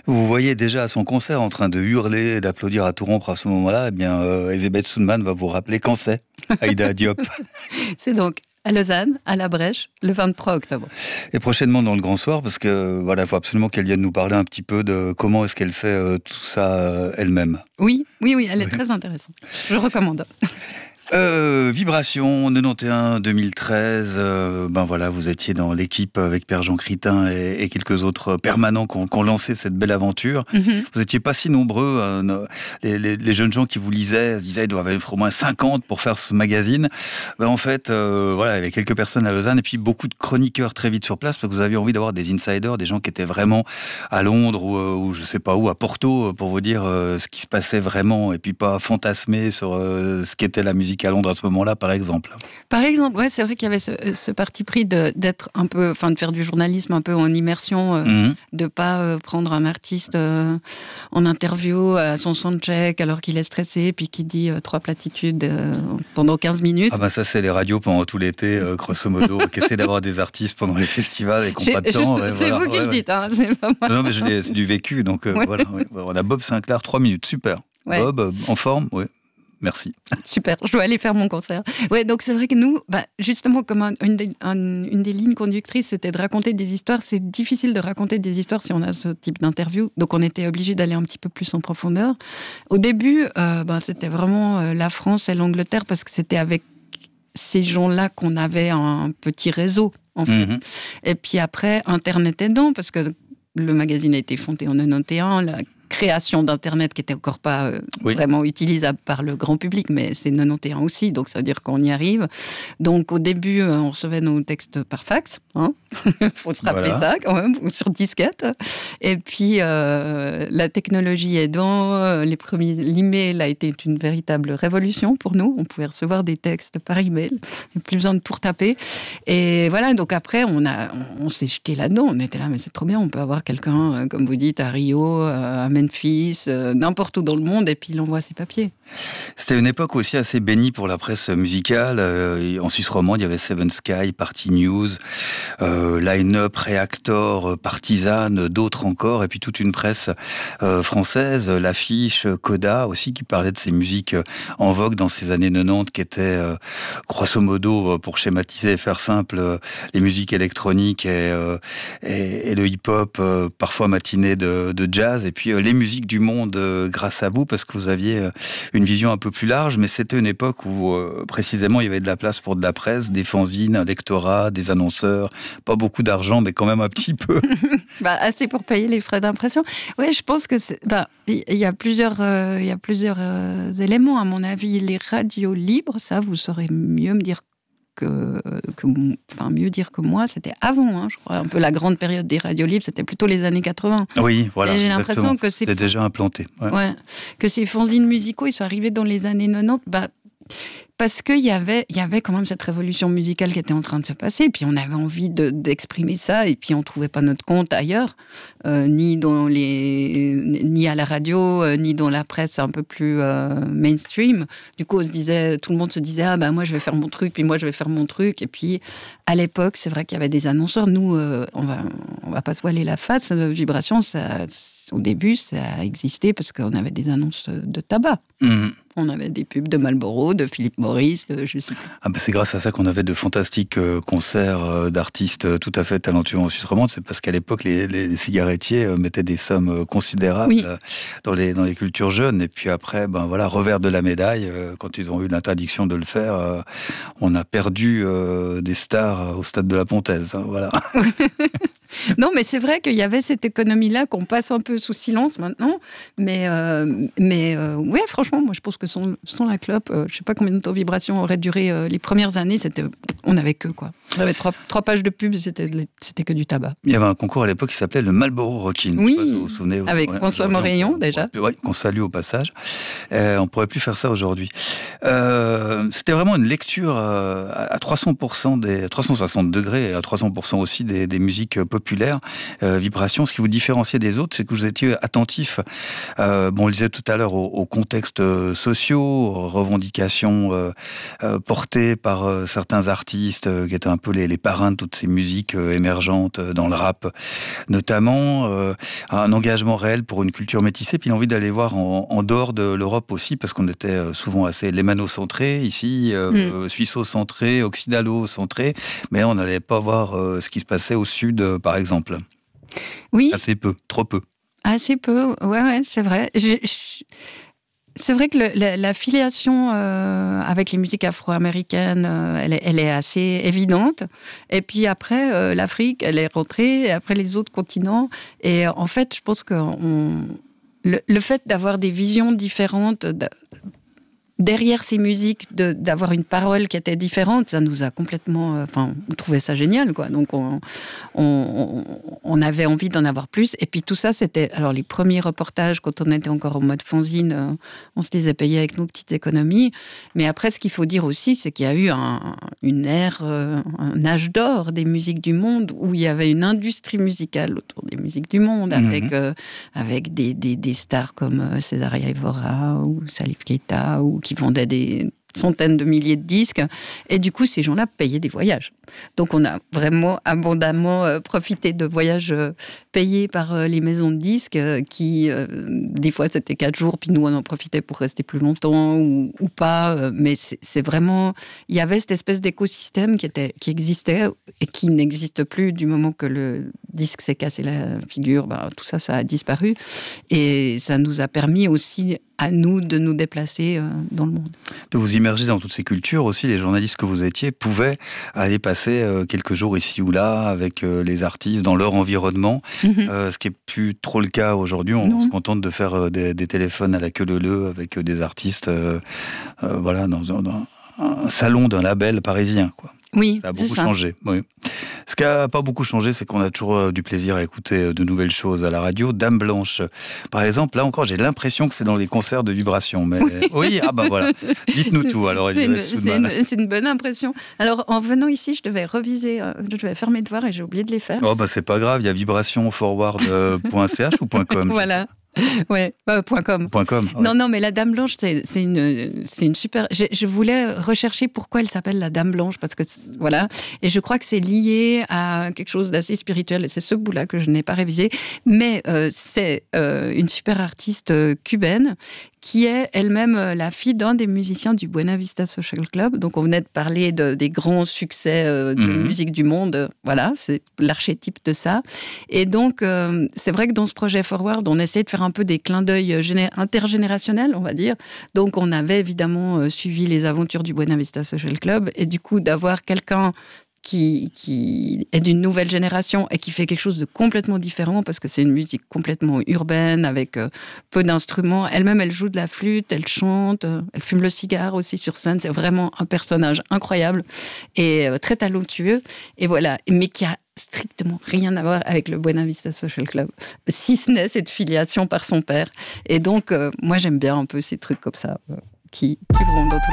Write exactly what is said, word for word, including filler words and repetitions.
Vous voyez déjà à son concert en train de hurler et d'applaudir à tout rompre à ce moment-là, eh bien, euh, Elisabeth Soundman va vous rappeler quand c'est, Aïda Diop. C'est donc à Lausanne, à la Brèche, le vingt-trois octobre. Et prochainement dans le Grand Soir, parce que voilà, il faut absolument qu'elle vienne nous parler un petit peu de comment est-ce qu'elle fait euh, tout ça euh, elle-même. Oui, oui, oui, elle est oui. très intéressante. Je recommande. Euh, Vibration quatre-vingt-onze deux mille treize, euh, ben voilà, vous étiez dans l'équipe avec Père Jean Critin et, et quelques autres permanents qui ont, qui ont lancé cette belle aventure. Mm-hmm. Vous n'étiez pas si nombreux, euh, les, les, les jeunes gens qui vous lisaient disaient ils doivent avoir au moins cinquante pour faire ce magazine. Ben en fait, euh, voilà, il y avait quelques personnes à Lausanne et puis beaucoup de chroniqueurs très vite sur place parce que vous aviez envie d'avoir des insiders, des gens qui étaient vraiment à Londres ou, ou je sais pas où, à Porto, pour vous dire euh, ce qui se passait vraiment et puis pas fantasmer sur euh, ce qu'était la musique à Londres à ce moment-là, par exemple. Par exemple, ouais, c'est vrai qu'il y avait ce, ce parti pris de, d'être un peu, enfin, de faire du journalisme un peu en immersion, euh, mmh. de pas euh, prendre un artiste euh, en interview à son soundcheck alors qu'il est stressé, puis qui dit euh, trois platitudes euh, pendant quinze minutes. Ah ben ça, c'est les radios pendant tout l'été, euh, grosso modo, qui essaient d'avoir des artistes pendant les festivals et qui n'ont pas de temps. Je, ouais, c'est voilà, vous qui ouais, le ouais. dites, hein, c'est pas moi. Non, mais je l'ai, c'est du vécu, donc euh, ouais. voilà. Ouais. On a Bob Sinclair, trois minutes, super. Ouais. Bob, euh, en forme, oui. Merci. Super, je dois aller faire mon concert. Ouais, donc c'est vrai que nous, bah, justement, comme un, une, des, un, une des lignes conductrices, c'était de raconter des histoires. C'est difficile de raconter des histoires si on a ce type d'interview. Donc on était obligé d'aller un petit peu plus en profondeur. Au début, euh, bah, c'était vraiment euh, la France et l'Angleterre parce que c'était avec ces gens-là qu'on avait un petit réseau, en fait. Mm-hmm. Et puis après, Internet aidant, parce que le magazine a été fondé en quatre-vingt-onze, la création d'Internet qui n'était encore pas euh, oui. vraiment utilisable par le grand public, mais c'est quatre-vingt-onze aussi, donc ça veut dire qu'on y arrive. Donc au début, euh, on recevait nos textes par fax, hein. Faut se rappeler voilà. ça quand même, ou sur disquette. Et puis euh, la technologie aidant, les premiers, l'email a été une véritable révolution pour nous. On pouvait recevoir des textes par email, il n'y a plus besoin de tout retaper. Et voilà, donc après, on, a, on, on s'est jeté là-dedans. On était là, mais c'est trop bien, on peut avoir quelqu'un, euh, comme vous dites, à Rio, à Memphis, euh, n'importe où dans le monde, et puis il envoie ses papiers. C'était une époque aussi assez bénie pour la presse musicale. Euh, en Suisse romande, il y avait Seven Sky, Party News, euh, Line-Up, Reactor, Partisane, d'autres encore, et puis toute une presse euh, française, l'Affiche, Coda aussi, qui parlait de ces musiques en vogue dans ces années quatre-vingt-dix, qui étaient, euh, grosso modo, pour schématiser et faire simple, euh, les musiques électroniques et, euh, et, et le hip-hop, euh, parfois matiné de, de jazz, et puis euh, les musiques du monde euh, grâce à vous, parce que vous aviez euh, une vision un peu plus large, mais c'était une époque où, euh, précisément, il y avait de la place pour de la presse, des fanzines, un lectorat, des annonceurs, pas beaucoup d'argent, mais quand même un petit peu. bah, assez pour payer les frais d'impression. Oui, je pense que c'est... Bah, il y a plusieurs, euh, il y a plusieurs euh, éléments, à mon avis. Les radios libres, ça, vous saurez mieux me dire que... que enfin, mieux dire que moi, c'était avant, hein, je crois. Un peu la grande période des radios libres, c'était plutôt les années quatre-vingts. Oui, voilà. Et j'ai l'impression que c'est... C'était déjà implanté. Ouais. Ouais, que ces fanzines musicaux, ils sont arrivés dans les années quatre-vingt-dix, bah... parce qu'il y avait, il y avait quand même cette révolution musicale qui était en train de se passer, et puis on avait envie de, d'exprimer ça, et puis on ne trouvait pas notre compte ailleurs, euh, ni, dans les, ni à la radio, euh, ni dans la presse un peu plus euh, mainstream. Du coup, on se disait, tout le monde se disait, ah ben moi je vais faire mon truc, puis moi je vais faire mon truc, et puis à l'époque, c'est vrai qu'il y avait des annonceurs. Nous, euh, on va, on va pas se voiler la face, Vibration, ça, au début, ça a existé parce qu'on avait des annonces de tabac. Mmh. On avait des pubs de Marlboro, de Philip Morris, de, je sais plus. Ah ben c'est grâce à ça qu'on avait de fantastiques euh, concerts euh, d'artistes euh, tout à fait talentueux en Suisse romande. C'est parce qu'à l'époque, les, les cigarettiers euh, mettaient des sommes euh, considérables oui. euh, dans, les, dans les cultures jeunes. Et puis après, ben voilà, revers de la médaille, euh, quand ils ont eu l'interdiction de le faire, euh, on a perdu euh, des stars au stade de la Pontaise. Hein, voilà. Non, mais c'est vrai qu'il y avait cette économie-là qu'on passe un peu sous silence maintenant. Mais, euh, mais euh, ouais, franchement, moi, je pense que sans, sans la clope, euh, je ne sais pas combien de temps Vibration aurait duré. Euh, les premières années, c'était, on n'avait que quoi. On avait trois, trois pages de pub, c'était, c'était que du tabac. Il y avait un concours à l'époque qui s'appelait le Marlboro Rockin. Oui, si vous vous souvenez, avec ouais, François Moréon, déjà. Oui, qu'on salue au passage. Euh, on ne pourrait plus faire ça aujourd'hui. Euh, c'était vraiment une lecture euh, à trois cents pour cent des trois cent soixante degrés et à trois cents pour cent aussi des, des musiques populaires populaire, euh, Vibration. Ce qui vous différenciait des autres, c'est que vous étiez attentif, euh, bon, on le disait tout à l'heure, aux, aux contextes sociaux, aux revendications euh, euh, portées par euh, certains artistes euh, qui étaient un peu les, les parrains de toutes ces musiques euh, émergentes euh, dans le rap, notamment euh, un engagement réel pour une culture métissée, puis l'envie d'aller voir en, en dehors de l'Europe aussi, parce qu'on était souvent assez lémano-centré ici, euh, mm. suisseau-centré, occitalo-centré, mais on n'allait pas voir euh, ce qui se passait au sud, euh, par exemple. Oui. Assez peu, trop peu. Assez peu, ouais, ouais, c'est vrai. Je, je... C'est vrai que le, la, la filiation euh, avec les musiques afro-américaines, euh, elle, est, elle est assez évidente. Et puis après, euh, l'Afrique, elle est rentrée, et après les autres continents. Et en fait, je pense que on, le, le fait d'avoir des visions différentes de, derrière ces musiques, de, d'avoir une parole qui était différente, ça nous a complètement... Enfin, euh, on trouvait ça génial, quoi. Donc, on, on, on avait envie d'en avoir plus. Et puis, tout ça, c'était... Alors, les premiers reportages, quand on était encore en mode fanzine, euh, on se les a payés avec nos petites économies. Mais après, ce qu'il faut dire aussi, c'est qu'il y a eu un, une ère, euh, un âge d'or des musiques du monde, où il y avait une industrie musicale autour des musiques du monde, mmh. avec, euh, avec des, des, des stars comme euh, Césaria Evora ou Salif Keita, ou qui vendaient des centaines de milliers de disques. Et du coup, ces gens-là payaient des voyages. Donc, on a vraiment abondamment euh, profité de voyages euh, payés par euh, les maisons de disques euh, qui, euh, des fois, c'était quatre jours, puis nous, on en profitait pour rester plus longtemps ou, ou pas. Euh, mais c'est, c'est vraiment... Il y avait cette espèce d'écosystème qui, était, qui existait et qui n'existe plus du moment que le disque s'est cassé la figure. Ben, tout ça, ça a disparu. Et ça nous a permis aussi à nous de nous déplacer euh, dans le monde. De vous immerger dans toutes ces cultures aussi, les journalistes que vous étiez pouvaient aller passer euh, quelques jours ici ou là avec euh, les artistes dans leur environnement, mm-hmm. euh, ce qui n'est plus trop le cas aujourd'hui. On non. se contente de faire euh, des, des téléphones à la queue leu-leu avec euh, des artistes euh, euh, voilà, dans, dans un salon d'un label parisien, quoi. Oui, ça a beaucoup c'est ça. changé. Oui. Ce qui n'a pas beaucoup changé, c'est qu'on a toujours du plaisir à écouter de nouvelles choses à la radio. Dame Blanche, par exemple, là encore, j'ai l'impression que c'est dans les concerts de Vibration. Mais oui, oui ah bah voilà. Dites-nous tout. Alors, c'est, une, c'est, une, c'est une bonne impression. Alors, en venant ici, je devais reviser, je devais faire mes devoirs et j'ai oublié de les faire. Oh bah c'est pas grave. Il y a vibration forward point c h ou .com. Voilà. Ouais, euh, .com. .com ouais. Non, non, mais la Dame Blanche, c'est, c'est, une, c'est une super... Je, je voulais rechercher pourquoi elle s'appelle la Dame Blanche, parce que, voilà, et je crois que c'est lié à quelque chose d'assez spirituel, et c'est ce bout-là que je n'ai pas révisé, mais euh, c'est euh, une super artiste euh, cubaine, qui est elle-même la fille d'un des musiciens du Buena Vista Social Club. Donc, on venait de parler de, des grands succès euh, de mmh. musique du monde. Voilà, c'est l'archétype de ça. Et donc, euh, c'est vrai que dans ce projet Forward, on essayait de faire un peu des clins d'œil géné- intergénérationnels, on va dire. Donc, on avait évidemment euh, suivi les aventures du Buena Vista Social Club. Et du coup, d'avoir quelqu'un Qui, qui est d'une nouvelle génération et qui fait quelque chose de complètement différent parce que c'est une musique complètement urbaine avec euh, peu d'instruments. Elle-même, elle joue de la flûte, elle chante, euh, elle fume le cigare aussi sur scène. C'est vraiment un personnage incroyable et euh, très talentueux. Et voilà, mais qui a strictement rien à voir avec le Buena Vista Social Club, si ce n'est cette filiation par son père. Et donc, euh, moi, j'aime bien un peu ces trucs comme ça euh, qui, qui vont dans tous